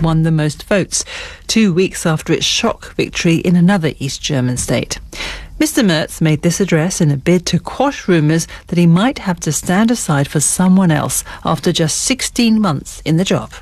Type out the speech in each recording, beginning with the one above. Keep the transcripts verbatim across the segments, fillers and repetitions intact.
won the most votes, two weeks after its shock victory in another East German state. Mister Merz made this address in a bid to quash rumours that he might have to stand aside for someone else after just sixteen months in the job.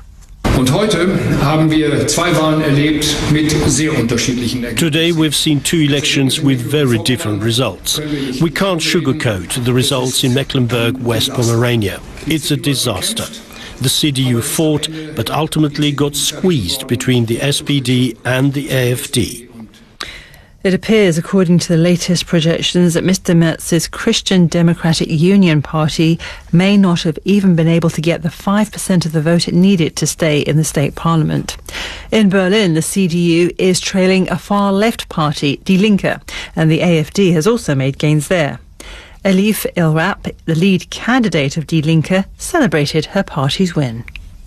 Today we've seen two elections with very different results. We can't sugarcoat the results in Mecklenburg-West Pomerania. It's a disaster. The C D U fought, but ultimately got squeezed between the S P D and the A F D. It appears, according to the latest projections, that Mister Merz's Christian Democratic Union Party may not have even been able to get the five percent of the vote it needed to stay in the state parliament. In Berlin, the C D U is trailing a far-left party, Die Linke, and the A F D has also made gains there. Elif Elrap, the lead candidate of Die Linke, celebrated her party's win.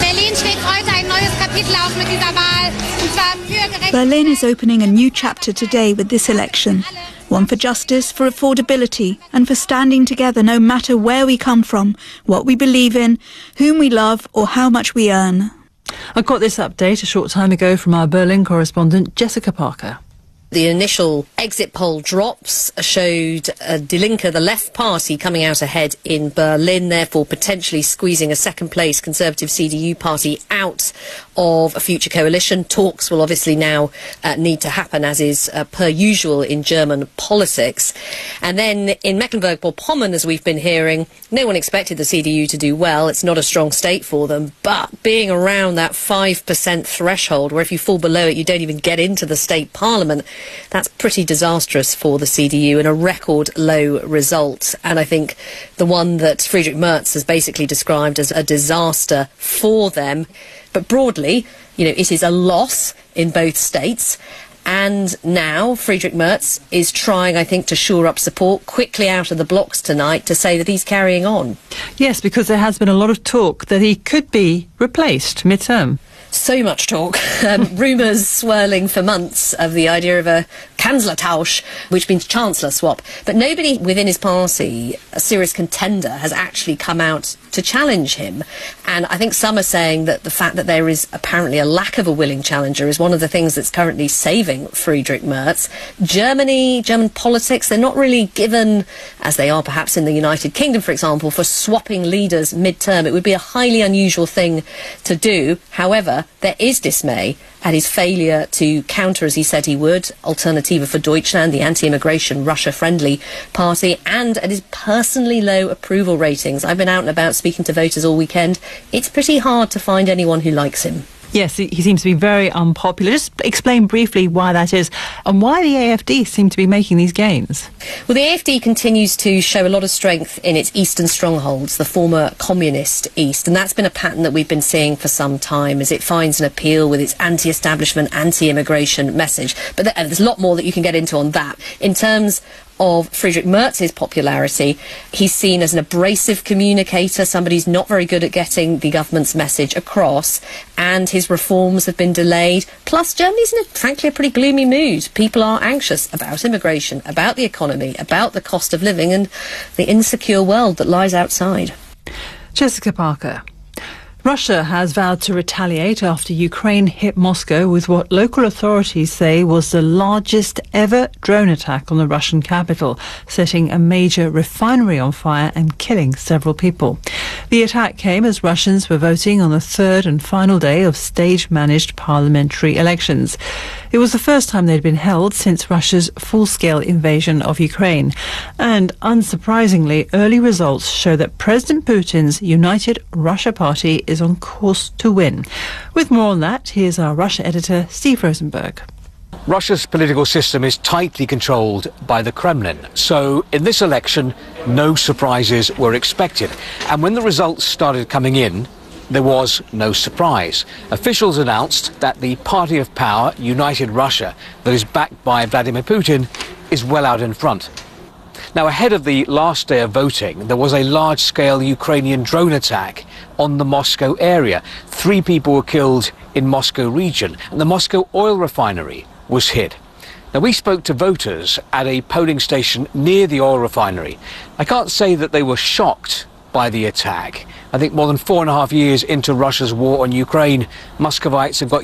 Berlin is opening a new chapter today with this election. One for justice, for affordability, and for standing together no matter where we come from, what we believe in, whom we love, or how much we earn. I got this update a short time ago from our Berlin correspondent, Jessica Parker. The initial exit poll drops showed uh, Die Linke, the left party, coming out ahead in Berlin, therefore potentially squeezing a second-place Conservative C D U party out of a future coalition. Talks will obviously now uh, need to happen, as is uh, per usual in German politics. And then in Mecklenburg-Vorpommern, as we've been hearing, no one expected the C D U to do well. It's not a strong state for them. But being around that five percent threshold, where if you fall below it, you don't even get into the state parliament, that's pretty disastrous for the C D U and a record low result. And I think the one that Friedrich Merz has basically described as a disaster for them. But broadly, you know, it is a loss in both states. And now Friedrich Merz is trying, I think, to shore up support quickly out of the blocks tonight to say that he's carrying on. Yes, because there has been a lot of talk that he could be replaced mid-term. So much talk. Um, rumours swirling for months of the idea of a Kanzlertausch, which means chancellor swap. But nobody within his party, a serious contender, has actually come out to challenge him. And I think some are saying that the fact that there is apparently a lack of a willing challenger is one of the things that's currently saving Friedrich Merz. Germany, German politics, they're not really given, as they are perhaps in the United Kingdom, for example, for swapping leaders mid-term. It would be a highly unusual thing to do. However, there is dismay at his failure to counter, as he said he would, Alternative for Deutschland, the anti-immigration, Russia-friendly party, and at his personally low approval ratings. I've been out and about speaking to voters all weekend. It's pretty hard to find anyone who likes him. Yes, he seems to be very unpopular. Just explain briefly why that is and why the A F D seem to be making these gains. Well, the A F D continues to show a lot of strength in its eastern strongholds, the former communist East, and that's been a pattern that we've been seeing for some time as it finds an appeal with its anti-establishment, anti-immigration message. But there's a lot more that you can get into on that. In terms of Friedrich Merz's popularity, he's seen as an abrasive communicator, somebody who's not very good at getting the government's message across, and his reforms have been delayed. Plus, Germany's in, a, frankly, a pretty gloomy mood. People are anxious about immigration, about the economy, about the cost of living and the insecure world that lies outside. Jessica Parker. Russia has vowed to retaliate after Ukraine hit Moscow with what local authorities say was the largest ever drone attack on the Russian capital, setting a major refinery on fire and killing several people. The attack came as Russians were voting on the third and final day of stage-managed parliamentary elections. It was the first time they'd been held since Russia's full-scale invasion of Ukraine. And unsurprisingly, early results show that President Putin's United Russia Party is on course to win. With more on that, here's our Russia editor, Steve Rosenberg. Russia's political system is tightly controlled by the Kremlin, so in this election, no surprises were expected. And when the results started coming in, there was no surprise. Officials announced that the party of power, United Russia, that is backed by Vladimir Putin, is well out in front. Now, ahead of the last day of voting, there was a large-scale Ukrainian drone attack on the Moscow area. Three people were killed in Moscow region, and the Moscow oil refinery was hit. Now, we spoke to voters at a polling station near the oil refinery. I can't say that they were shocked by the attack. I think more than four and a half years into Russia's war on Ukraine, Muscovites have got